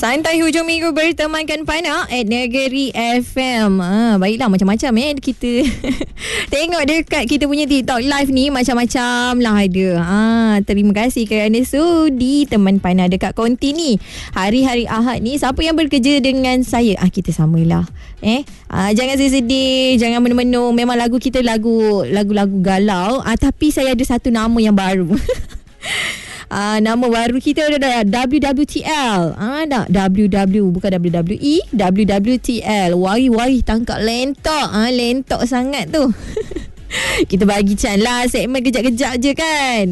Santai hujung minggu bertemankan Pana at Negeri FM. Baiklah, macam-macam kita tengok dekat kita punya TikTok live ni, macam-macam lah ada. Terima kasih kerana sudi teman Pana dekat konti ni. Hari-hari Ahad ni, siapa yang bekerja dengan saya, kita samalah. Jangan sedih, jangan menung-menung. Memang lagu kita lagu-lagu galau. Tapi saya ada satu nama yang baru. Nama baru kita adalah WWTL. WW bukan WWE, WWTL. Wari tangkap lentok. Lentok sangat tu. Kita bagi can lah segmen kejap-kejap je kan.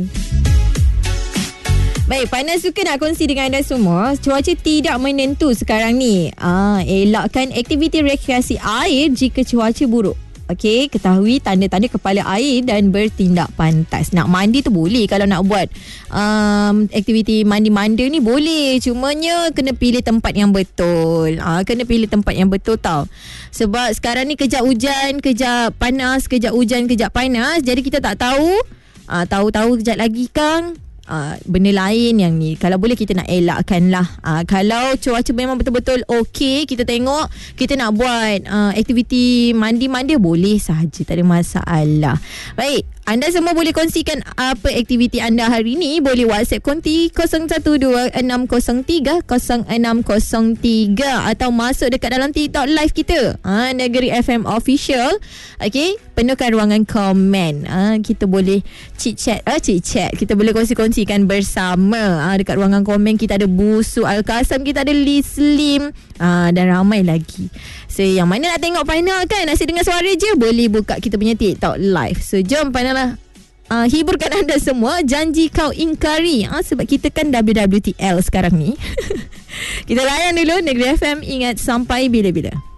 Baik, Pana suka nak kongsi dengan anda semua. Cuaca tidak menentu sekarang ni. Elakkan aktiviti rekreasi air jika cuaca buruk. Okey, ketahui tanda-tanda kepala air dan bertindak pantas. Nak mandi tu boleh, kalau nak buat aktiviti mandi-manda ni boleh. Cumanya kena pilih tempat yang betul. Kena pilih tempat yang betul tau. Sebab sekarang ni kejap hujan, kejap panas, kejap hujan, kejap panas. Jadi kita tak tahu. Tahu-tahu kejap lagi Kang, benda lain yang ni. Kalau boleh kita nak elakkan lah. Kalau cuaca memang betul-betul okey, kita tengok kita nak buat aktiviti mandi-manda, boleh sahaja, tak ada masalah. Baik, anda semua boleh kongsikan apa aktiviti anda hari ni. Boleh WhatsApp konti 0126030603 atau masuk dekat dalam TikTok live kita, Negeri FM Official. Okey, penuhkan ruangan komen. Kita boleh chit-chat. Kita boleh kongsi-kongsikan bersama. Dekat ruangan komen kita ada Busu Al-Kasam, kita ada Lislim, dan ramai lagi. So yang mana nak tengok Pana kan, asyik dengar suara je, boleh buka kita punya TikTok live. So jom Pana lah hiburkan anda semua. Janji kau ingkari, sebab kita kan WWTL sekarang ni. Kita layan dulu Negeri FM. Ingat sampai bila-bila.